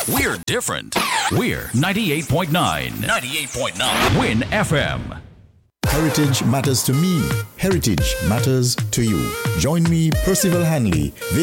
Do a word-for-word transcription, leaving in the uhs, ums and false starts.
We're different. We're ninety-eight point nine. ninety-eight point nine. Win F M. Heritage matters to me. Heritage matters to you. Join me, Percival Hanley.